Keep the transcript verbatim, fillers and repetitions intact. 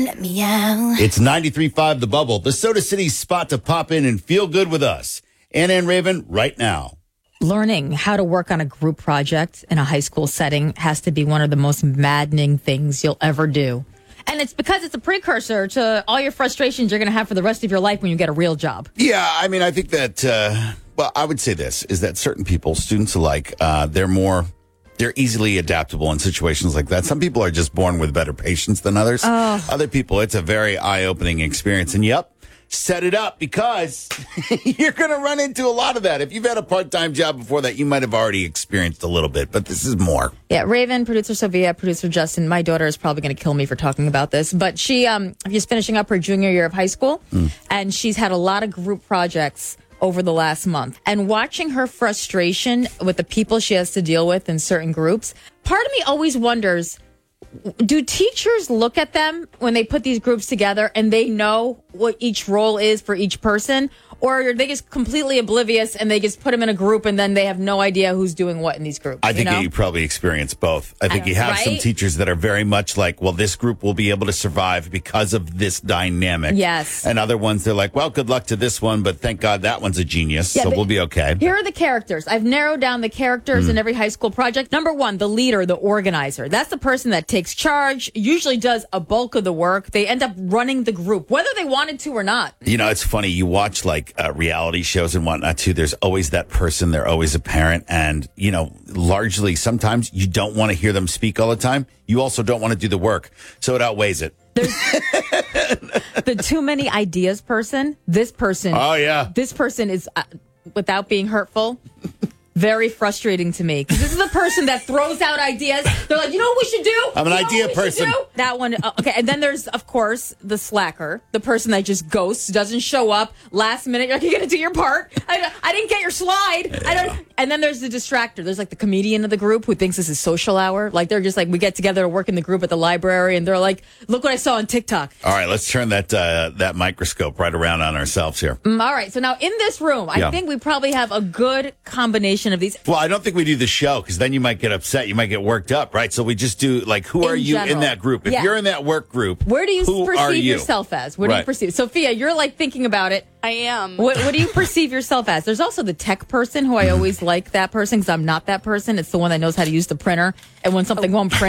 Let me out. It's ninety-three point five The Bubble, the Soda City spot to pop in and feel good with us. Anna and Raven, right now. Learning how to work on a group project in a high school setting has to be one of the most maddening things you'll ever do. And it's because it's a precursor to all your frustrations you're going to have for the rest of your life when you get a real job. Yeah, I mean, I think that, uh, well, I would say this, is that certain people, students alike, uh, they're more... They're easily adaptable in situations like that. Some people are just born with better patience than others. Oh. Other people, it's a very eye-opening experience. And yep, set it up because you're going to run into a lot of that. If you've had a part-time job before that, you might have already experienced a little bit, but this is more. Yeah, Raven, producer Sophia, producer Justin. My daughter is probably going to kill me for talking about this, but she um, is finishing up her junior year of high school, mm. and she's had a lot of group projects over the last month. And watching her frustration with the people she has to deal with in certain groups, part of me always wonders, do teachers look at them when they put these groups together and they know what each role is for each person? Or are they just completely oblivious and they just put them in a group and then they have no idea who's doing what in these groups? I think you know? you probably experience both. I think I you have right? some teachers that are very much like, well, this group will be able to survive because of this dynamic. Yes. And other ones, they're like, well, good luck to this one, but thank God that one's a genius, yeah, so we'll be okay. Here are the characters. I've narrowed down the characters mm. in every high school project. Number one, the leader, the organizer. That's the person that takes charge, usually does a bulk of the work. They end up running the group, whether they wanted to or not. You know, it's funny. You watch like uh, reality shows and whatnot too. There's always that person. They're always a parent. And, you know, largely sometimes you don't want to hear them speak all the time. You also don't want to do the work. So it outweighs it. There's the too many ideas person. This person. Oh, yeah. This person is, uh, without being hurtful, very frustrating to me. Because this is the person that throws out ideas. They're like, you know what we should do? I'm an you know idea person. That one. Uh, okay. And then there's, of course, the slacker, the person that just ghosts, doesn't show up last minute. You're like, you're going to do your part. I, I didn't get your slide. Yeah. I don't. And then there's the distractor. There's like the comedian of the group who thinks this is social hour. Like they're just like, we get together to work in the group at the library. And they're like, look what I saw on TikTok. All right. Let's turn that uh, that microscope right around on ourselves here. Mm, all right. So now in this room, I yeah. think we probably have a good combination of these. Well, I don't think we do the show because then you might get upset. You might get worked up, right? So we just do like, who in are you general. in that group? If yeah. you're in that work group, where do you who perceive are you? yourself as? What right. do you perceive? Sophia, you're like thinking about it. I am. What, what do you perceive yourself as? There's also the tech person who I always like that person because I'm not that person. It's the one that knows how to use the printer. And when something oh. won't print,